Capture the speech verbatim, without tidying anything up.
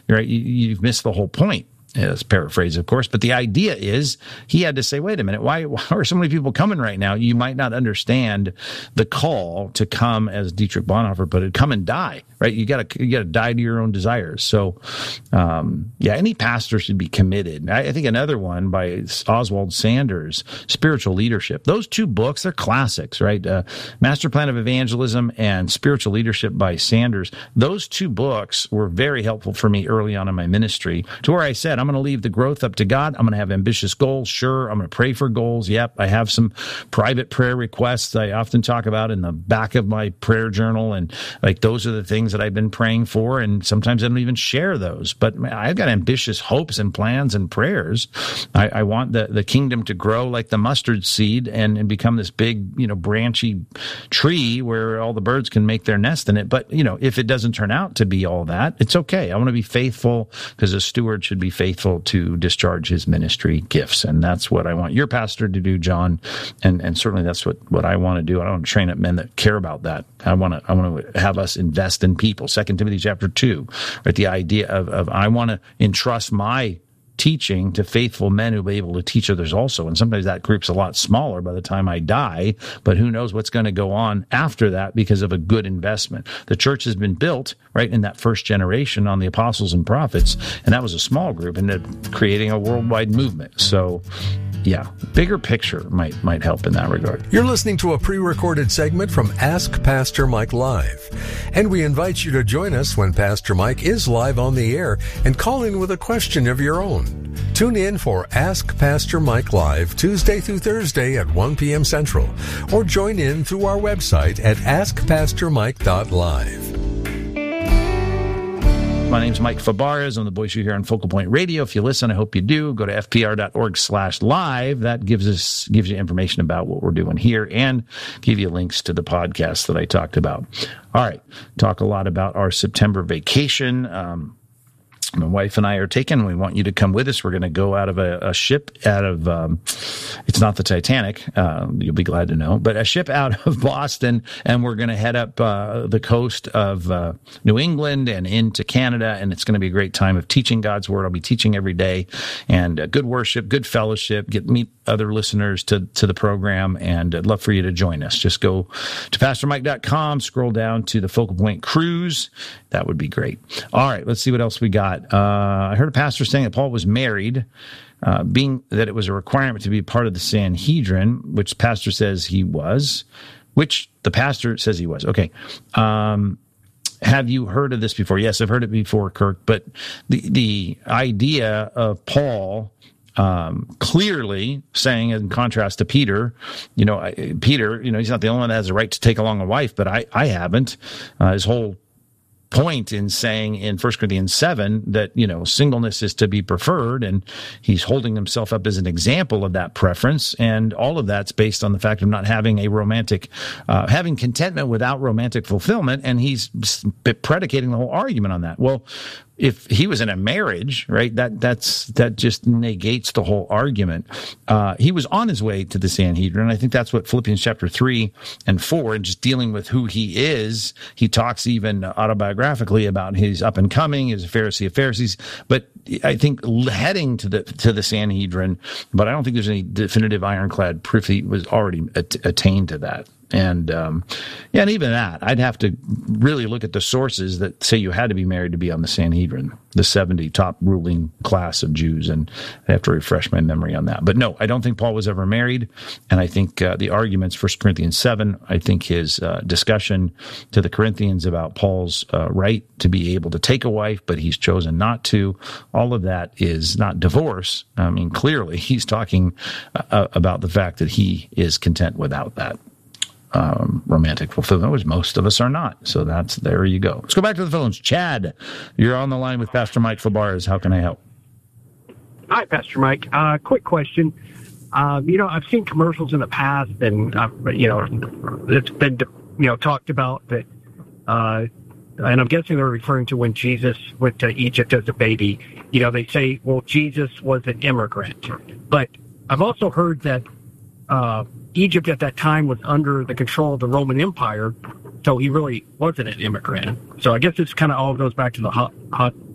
right? You, you've missed the whole point. It's paraphrase, of course, but the idea is he had to say, wait a minute, why, why are so many people coming right now? You might not understand the call to come, as Dietrich Bonhoeffer put it, come and die, right? You gotta, you gotta die to your own desires. So, um, yeah, any pastor should be committed. I, I think another one by Oswald Sanders, Spiritual Leadership. Those two books, they're classics, right? Uh, Master Plan of Evangelism and Spiritual Leadership by Sanders. Those two books were very helpful for me early on in my ministry, to where I said, I'm going to leave the growth up to God. I'm going to have ambitious goals. Sure. I'm going to pray for goals. Yep. I have some private prayer requests I often talk about in the back of my prayer journal. And like, those are the things that I've been praying for. And sometimes I don't even share those, but I've got ambitious hopes and plans and prayers. I, I want the, the kingdom to grow like the mustard seed and, and become this big, you know, branchy tree where all the birds can make their nest in it. But, you know, if it doesn't turn out to be all that, it's okay. I want to be faithful, because a steward should be faithful faithful to discharge his ministry gifts. And that's what I want your pastor to do, John. And and certainly that's what, what I want to do. I don't want to train up men that care about that. I want to I want to have us invest in people. Second Timothy chapter two, right? The idea of, of I want to entrust my teaching to faithful men who will be able to teach others also. And sometimes that group's a lot smaller by the time I die, but who knows what's going to go on after that because of a good investment. The church has been built, right, in that first generation on the apostles and prophets, and that was a small group, and they're creating a worldwide movement. So, yeah, bigger picture might might help in that regard. You're listening to a pre-recorded segment from Ask Pastor Mike Live. And we invite you to join us when Pastor Mike is live on the air and call in with a question of your own. Tune in for Ask Pastor Mike Live Tuesday through Thursday at one p.m. Central, or join in through our website at ask pastor mike dot live. My name's Mike Fabarez. I'm the voice you hear on Focal Point Radio. If you listen, I hope you do. Go to f p r dot org slash live. That gives us gives you information about what we're doing here and give you links to the podcasts that I talked about. All right. Talk a lot about our September vacation. Um, My wife and I are taken. We want you to come with us. We're going to go out of a, a ship out of, um, it's not the Titanic, uh, you'll be glad to know, but a ship out of Boston, and we're going to head up uh, the coast of uh, New England and into Canada, and it's going to be a great time of teaching God's Word. I'll be teaching every day, and uh, good worship, good fellowship, get meet other listeners to, to the program, and I'd love for you to join us. Just go to pastor mike dot com, scroll down to the Focal Point Cruise. That would be great. All right, let's see what else we got. Uh, I heard a pastor saying that Paul was married, uh, being that it was a requirement to be part of the Sanhedrin, which the pastor says he was, which the pastor says he was. Okay. Um, have you heard of this before? Yes, I've heard it before, Kirk, but the, the idea of Paul Um, clearly saying, in contrast to Peter, you know, I, Peter, you know, he's not the only one that has a right to take along a wife, but I, I haven't. Uh, his whole point in saying in First Corinthians seven that, you know, singleness is to be preferred, and he's holding himself up as an example of that preference, and all of that's based on the fact of not having a romantic, uh, having contentment without romantic fulfillment, and he's predicating the whole argument on that. Well, if he was in a marriage, right, that that's that just negates the whole argument. Uh, he was on his way to the Sanhedrin. I think that's what Philippians chapter three and four, and just dealing with who he is. He talks even autobiographically about his up and coming, he's a Pharisee of Pharisees. But I think heading to the to the Sanhedrin, but I don't think there's any definitive ironclad proof he was already at, attained to that. And, um, yeah, and even that, I'd have to really look at the sources that say you had to be married to be on the Sanhedrin, the seventy top ruling class of Jews, and I have to refresh my memory on that. But no, I don't think Paul was ever married, and I think uh, the arguments, First Corinthians seven, I think his uh, discussion to the Corinthians about Paul's uh, right to be able to take a wife, but he's chosen not to, all of that is not divorce. I mean, clearly he's talking uh, about the fact that he is content without that. Um, romantic fulfillment, which most of us are not. So that's, there you go. Let's go back to the phones. Chad, you're on the line with Pastor Mike Fabarez. How can I help? Hi, Pastor Mike. Uh, quick question. Uh, you know, I've seen commercials in the past, and, uh, you know, it's been, you know, talked about that, uh, and I'm guessing they're referring to when Jesus went to Egypt as a baby. You know, they say, well, Jesus was an immigrant. But I've also heard that, uh, Egypt at that time was under the control of the Roman Empire, so he really wasn't an immigrant. So I guess this kind of all goes back to the hot, hot